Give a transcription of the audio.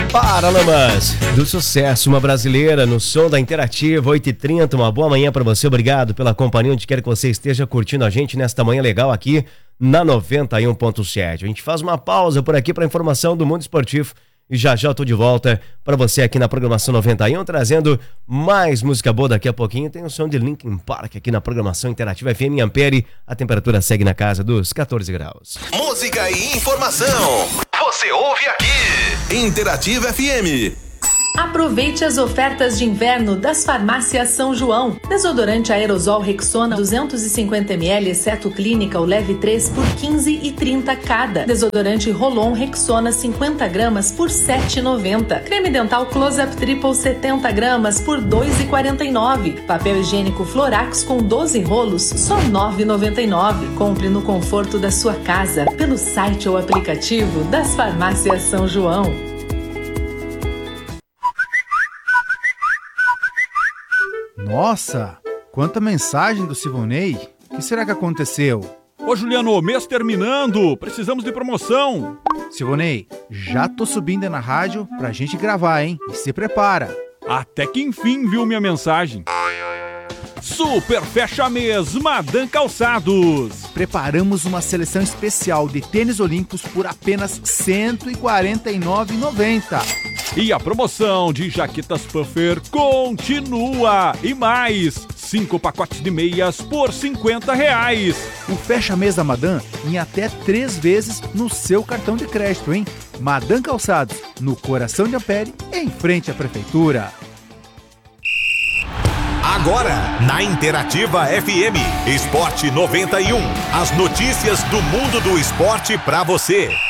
Paralamas do Sucesso, uma brasileira no som da Interativa, 8h30, uma boa manhã para você, obrigado pela companhia, onde quer que você esteja curtindo a gente nesta manhã legal aqui na 91.7. A gente faz uma pausa por aqui para informação do mundo esportivo e já eu tô de volta para você aqui na programação 91, trazendo mais música boa daqui a pouquinho. Tem o som de Linkin Park aqui na programação Interativa FM em Ampere, a temperatura segue na casa dos 14 graus. Música e informação, você ouve aqui, Interativa FM. Aproveite as ofertas de inverno das farmácias São João. Desodorante aerosol Rexona 250ml, exceto clínica, o leve 3 por 15,30 cada. Desodorante Rolon Rexona 50 gramas por 7,90. Creme dental Close-Up Triple 70 gramas por 2,49. Papel higiênico Florax com 12 rolos, só 9,99. Compre no conforto da sua casa, pelo site ou aplicativo das farmácias São João. Nossa, quanta mensagem do Sivonei. O que será que aconteceu? Ô Juliano, mês terminando, precisamos de promoção. Sivonei, já tô subindo na rádio pra gente gravar, hein? E se prepara. Até que enfim viu minha mensagem. Super Fecha Mês Madan Calçados. Preparamos uma seleção especial de tênis olímpicos por apenas R$ 149,90. E a promoção de jaquetas puffer continua. E mais, 5 pacotes de meias por R$50. O Fecha Mês da Madan em até 3 vezes no seu cartão de crédito, hein? Madan Calçados, no coração de Ampere, em frente à prefeitura. Agora, na Interativa FM, Esporte 91. As notícias do mundo do esporte pra você.